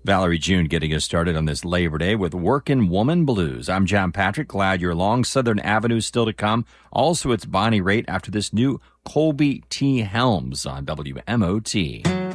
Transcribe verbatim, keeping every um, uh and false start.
Valerie June getting us started on this Labor Day with Workin' Woman Blues. I'm John Patrick. Glad you're along. Southern Avenue still to come. Also, it's Bonnie Raitt after this new Colby T. Helms on W M O T.